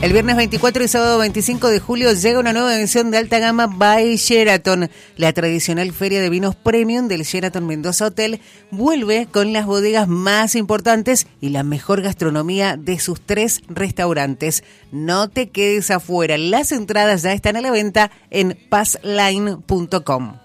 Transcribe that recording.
El viernes 24 y sábado 25 de julio llega una nueva edición de alta gama by Sheraton. La tradicional feria de vinos premium del Sheraton Mendoza Hotel vuelve con las bodegas más importantes y la mejor gastronomía de sus 3 restaurantes. No te quedes afuera, las entradas ya están a la venta en passline.com.